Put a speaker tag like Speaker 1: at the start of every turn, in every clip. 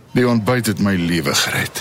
Speaker 1: Die ontbyt het my lewe gered.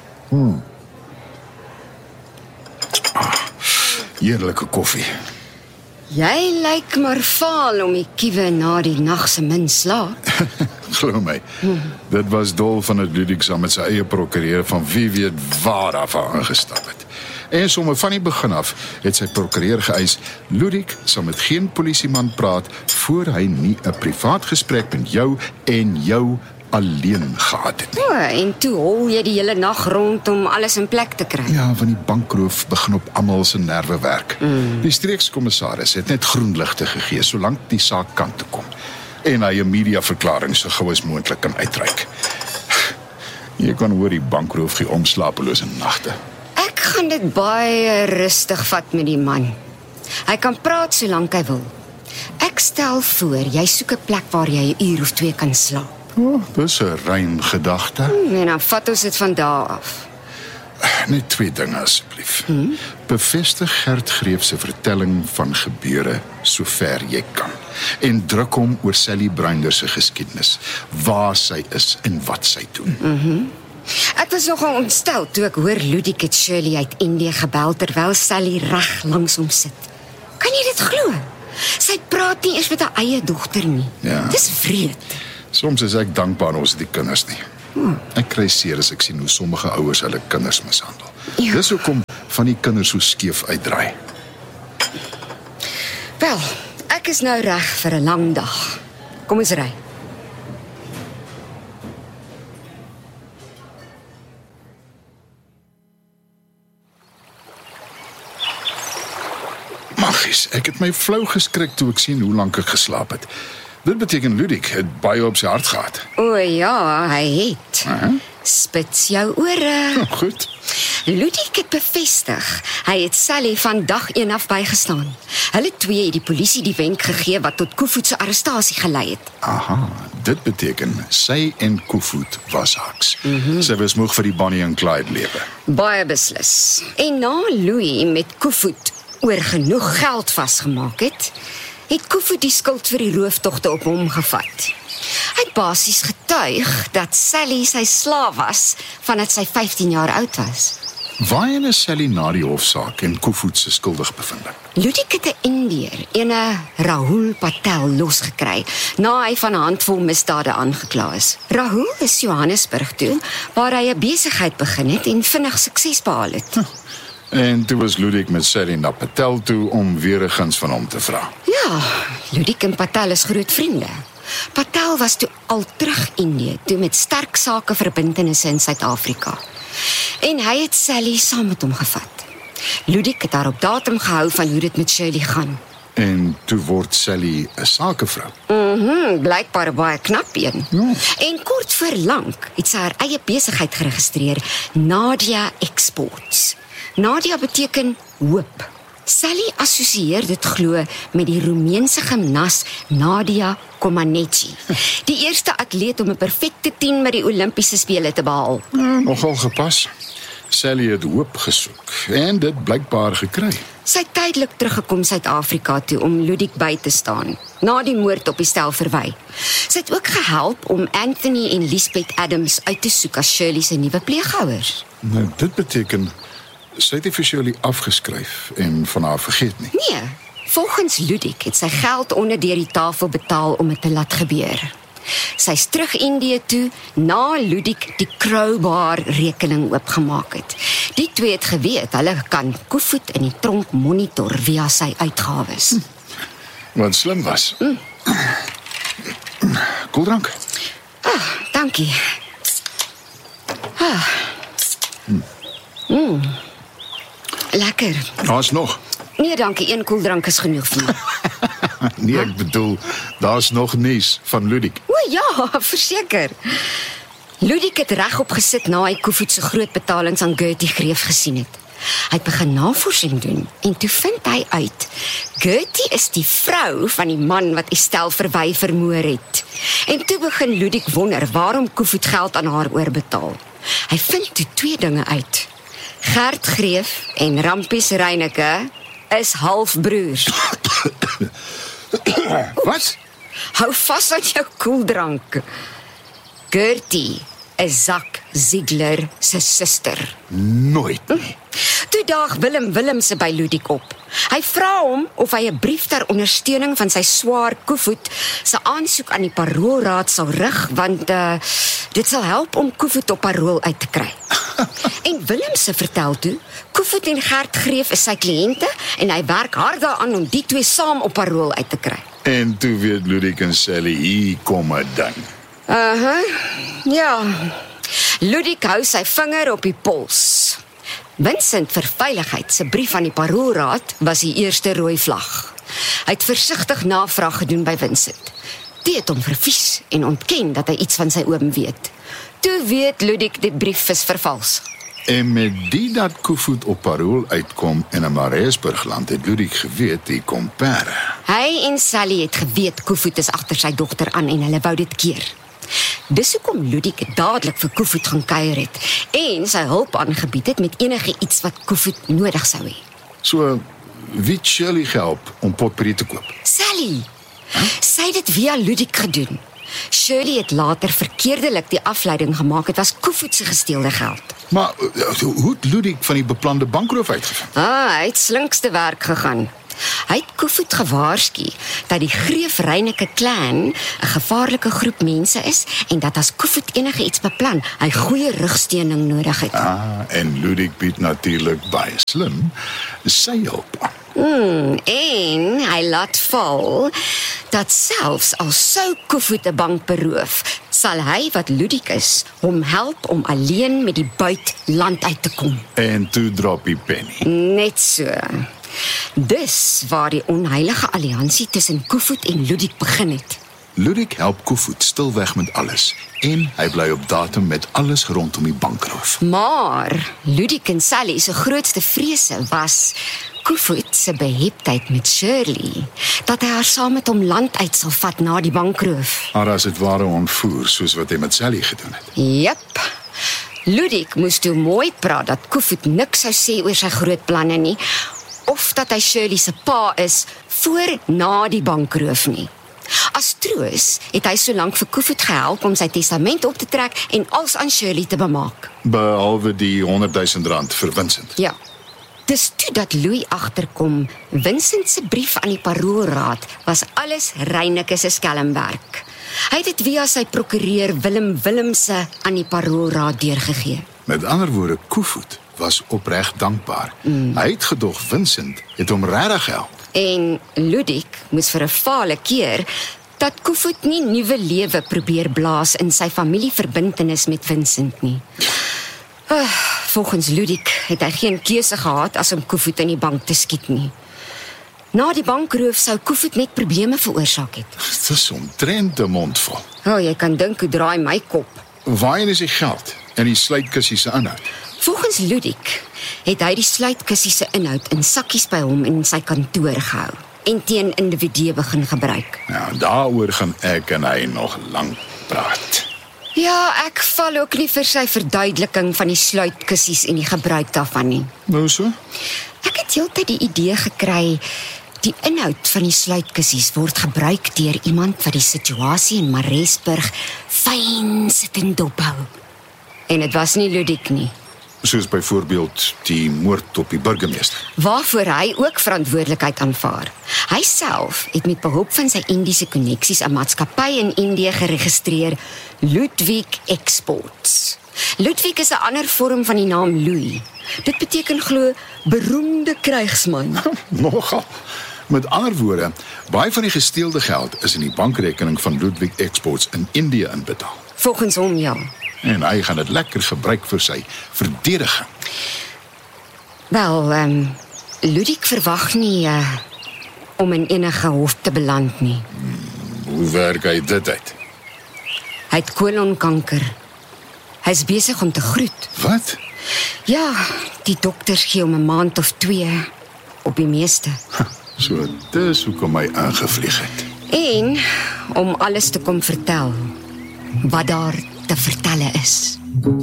Speaker 1: Heerlike koffie.
Speaker 2: Jy lyk maar vaal om die kiewe na die nag se min slaap.
Speaker 1: Glo my, dit was dol van het Ludik saam met sy eie prokureur van wie weet waar af aangestap het. En sommer van die begin af het sy prokureur geëis, Ludik sal met geen polisieman praat voor hy nie 'n privaat gesprek met jou en jou alleen gehad het nie.
Speaker 2: O, en toe hol jy die hele nag rond om alles in plek te kry.
Speaker 1: Ja, want die bankroof begin op almal se nerve werk. Die streekskommissaris het net groenligte gegee solank die saak kant toe kom. En hy 'n mediaverklaring so gou as moontlik kan uitreik. Jy kan hoor die bankroof gee om slapelose nagte.
Speaker 2: Ek gaan dit baie rustig vat met die man. Hy kan praat solank hy wil. Ek stel voor, jy soek 'n plek waar jy 'n uur of 2 kan slaap.
Speaker 1: Oh, dis 'n ruim gedagte.
Speaker 2: En dan vat ons dit van daar af.
Speaker 1: Net 2 dinge asseblief. Bevestig Gert Greef se vertelling van gebeure sover jy kan. En druk hom oor Sally Bruinder se geskiedenis, waar sy is en wat sy doen.
Speaker 2: Ek was nogal ontstel toe ek hoor Ludik het Shirley uit Indië gebel terwyl Sally reg langs hom sit. Kan jy dit glo? Sy praat nie eers met haar eie dogter nie.
Speaker 1: Ja.
Speaker 2: Dis vreed.
Speaker 1: Soms is ek dankbaar ons het die kinders nie. Ek kry seer as ek sien hoe sommige ouers hulle kinders mishandel.
Speaker 2: Ja.
Speaker 1: Dis hoekom van die kinders so skeef uitdraai.
Speaker 2: Wel, ek is nou reg vir 'n lang dag. Kom ons ry.
Speaker 1: Magies, ek het my flou geskrik toe ek sien hoe lank ek geslaap het. Dit beteken Ludik het baie op sy hart gehad.
Speaker 2: O ja, hy het. Spits jou ore.
Speaker 1: Goed.
Speaker 2: Ludik het bevestig, hy het Sally van dag 1 af bygestaan. Hulle twee het die polisie die wenk gegee wat tot Koevoet se arrestasie gelei het.
Speaker 1: Aha, dit beteken sy en Koevoet was haaks. Sy was moeg vir die Bonnie en Clyde lewe.
Speaker 2: Baie beslis. En na Louis met Koevoet oor genoeg geld vasgemaak het Koevoet die skuld vir die rooftogte op hom gevat. Hy het basies getuig dat Sally sy slaaf was vandat sy 15 jaar oud was.
Speaker 1: Waarheen is Sally na die hofsaak en Koevoet se skuldig bevinding?
Speaker 2: Ludik het 'n Indiër, ene Rahul Patel, losgekry na hy van 'n handvol misdade aangekla is. Rahul is Johannesburg toe, waar hy 'n besigheid begin het en vinnig sukses behaal het.
Speaker 1: En toe was Ludik met Sally na Patel toe om weer 'n guns van hom te vra.
Speaker 2: Ja, Ludik en Patel is groot vriende. Patel was toe al terug Indië, toe met sterk sakeverbintenisse in Suid-Afrika. En hy het Sally saam met hom gevat. Ludik het haar op datum gehou van hoe dit met Shirley gaan.
Speaker 1: En toe word Sally 'n sakevrou.
Speaker 2: Blykbaar 'n baie knap een. En kort voor lank het sy haar eie besigheid geregistreer, Nadia Exports. Nadia beteken hoop. Sally assosieer dit glo met die Roemeense gimnas Nadia Comaneci, die eerste atleet om 'n perfekte 10 by die Olimpiese spele te behaal.
Speaker 1: Nogal gepas. Sally het hoop gesoek en dit blykbaar gekry.
Speaker 2: Sy het tydelik teruggekom Suid-Afrika toe om Ludik by te staan, na die moord op die stel Verwy. Sy het ook gehelp om Anthony en Lisbeth Adams uit te soek as Shirley se nuwe pleegouers.
Speaker 1: Nou, dit beteken sy het vir Shirley afgeskryf en van haar vergeet nie.
Speaker 2: Nee, volgens Ludik het sy geld onder deur die tafel betaal om dit te laat gebeur. Sy's terug Indië toe na Ludik die Crowbar rekening oopgemaak het. Die twee het geweet hulle kan Koevoet in die tronk monitor via sy uitgawes.
Speaker 1: Wat slim was. Koeldrank.
Speaker 2: Dankie. Lekker.
Speaker 1: Daar's nog.
Speaker 2: Nee, dankie, 1 koeldrank is genoeg vir my.
Speaker 1: Nee, ek bedoel, daar's nog nuus van Ludik.
Speaker 2: O ja, verseker. Ludik het regop gesit na hy Koevoet se groot betalings aan Gertie Greef gesien het. Hy het begin navorsing doen en toe vind hy uit Gertie is die vrou van die man wat Estelle Verwy vermoor het. En toe begin Ludik wonder waarom Koevoet geld aan haar oorbetaal. Hy vind toe 2 dinge uit. Gert Greef en Rampies Reyneke is halfbroers.
Speaker 1: Wat?
Speaker 2: Hou vas aan jou koeldrank. Gertie is Zak Ziegler se suster.
Speaker 1: Nooit nie.
Speaker 2: Toe daag Willem Willemse by Ludik op. Hy vra hom of hy 'n brief ter ondersteuning van sy swaar Koevoet se aansoek aan die paroolraad sal rig, want dit sal help om Koevoet op parool uit te kry. En Willemse vertel toe, Koevoet en Gert Greef is sy kliënte en hy werk hard daaraan om die twee saam op parool uit te kry.
Speaker 1: En toe weet Ludik en Sally, hier kom 'n ding.
Speaker 2: Ja. Ludik hou sy vinger op die pols. Vincent vir veiligheid se brief aan die paroolraad was die eerste rooi vlag. Hy het versigtig navraag gedoen by Vincent. Die het hom vervies en ontken dat hy iets van sy oom weet. Toe weet Ludik die brief is vervals.
Speaker 1: En met die dat Koevoet op parool uitkom in 'n Mariesburgland, het Ludik geweet die kom pere.
Speaker 2: Hy en Sally het geweet Koevoet is agter sy dogter aan en hulle wou dit keer. Dis hoekom Ludik dadelik vir Koevoet gaan kuier het en sy hulp aangebied het met enige iets wat Koevoet nodig sou hê.
Speaker 1: So, wie het Shirley gehelp om potpourri te koop?
Speaker 2: Sally, sy het dit via Ludik gedoen. Shirley het later verkeerdelik die afleiding gemaak, het was Koevoet se gesteelde geld.
Speaker 1: Maar hoe het Ludik van die beplande bankroof uitgevind?
Speaker 2: Hy het slinkste werk gegaan. Hy het Koevoet gewaarsku dat die Greef-Reineke clan 'n gevaarlike groep mense is en dat as Koevoet enige iets beplan, hy goeie rugsteuning nodig het.
Speaker 1: En Ludik bied natuurlik baie slim sy hulp aan.
Speaker 2: En hy laat val dat selfs al sou Koevoet 'n bank beroof, sal hy wat Ludik is, hom help om alleen met die buit land uit te kom.
Speaker 1: En toe drop die penny.
Speaker 2: Net so. Dis waar die onheilige alliansie tussen Koevoet en Ludik begin het.
Speaker 1: Ludik help Koevoet stilweg met alles en hy bly op datum met alles rondom die bankroof.
Speaker 2: Maar Ludik en Sally se grootste vrese was Koevoet se beheptheid met Shirley, dat hy haar saam met hom land uit sal vat na die bankroof.
Speaker 1: Maar as dit ware ontvoer, soos wat hy met Sally gedoen het.
Speaker 2: Jep. Ludik moes toe mooi praat dat Koevoet niks sou sê oor sy groot planne nie, of dat hy Shirley se pa is voor na die bankroof nie. As troos het hy solank vir Koevoet gehelp om sy testament op te trek en als aan Shirley te bemaak.
Speaker 1: Behalwe die R100,000 vir Vincent.
Speaker 2: Ja. Dis toe dat Louis agterkom, Vincent se brief aan die paroolraad was alles Reineke se skelmwerk. Hy het dit via sy prokureur Willem Willemse aan die paroolraad deurgegee.
Speaker 1: Met ander woorde, Koevoet was opreg dankbaar. Hy het gedog Vincent het hom regtig gehelp.
Speaker 2: En Ludik moes vir 'n fale keer dat Koevoet nie nuwe lewe probeer blaas in sy familieverbintenis met Vincent nie. Volgens Ludik het hy geen keuse gehad as om Koevoet in die bank te skiet nie. Na die bankroof sou Koevoet net probleme veroorsaak het.
Speaker 1: Dit is omtrent 'n mond vol.
Speaker 2: Jy kan dink hoe draai my kop.
Speaker 1: Waarheen is die geld en die sluitkussie se inhoud?
Speaker 2: Volgens Ludik het hy die sluitkussie se inhoud in sakkies by hom in sy kantoor gehou en teen individue begin gebruik.
Speaker 1: Ja, daaroor gaan ek en hy nog lank praat.
Speaker 2: Ja, ek val ook nie vir sy verduideliking van die sluitkussies en die gebruik daarvan nie.
Speaker 1: Nou so?
Speaker 2: Ek het heeltyd die idee gekry, die inhoud van die sluitkussies word gebruik deur iemand wat die situasie in Mariesburg fyn sit en dophou. En dit was nie Ludik nie.
Speaker 1: Soos byvoorbeeld die moord op die burgemeester.
Speaker 2: Waarvoor hy ook verantwoordelikheid aanvaar. Hy self het met behulp van sy Indiese koneksies 'n maatskappy in Indië geregistreer, Ludwig Exports. Ludwig is 'n ander vorm van die naam Louis. Dit beteken glo beroemde krygsman.
Speaker 1: Nogal. Met ander woorde, baie van die gesteelde geld is in die bankrekening van Ludwig Exports in Indië inbetaal.
Speaker 2: Volgens hom ja.
Speaker 1: En hy gaan dit lekker gebruik vir sy verdediging.
Speaker 2: Wel, Ludik verwag nie om in enige hof te beland nie.
Speaker 1: Hoe werk hy dit uit?
Speaker 2: Hy het kolonkanker. Hy is besig om te groet.
Speaker 1: Wat?
Speaker 2: Ja, die dokters gee hom 'n maand of 2 op die meeste.
Speaker 1: So, dis hoekom hy aangevlieg het.
Speaker 2: En om alles te kom vertel wat daar te vertelle is.